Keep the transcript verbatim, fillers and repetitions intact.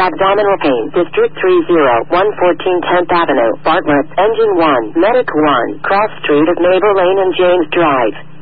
Abdominal pain. District three zero one fourteen tenth Avenue. Bartlett. Engine one. Medic one. Cross Street of Neighbor Lane and James Drive.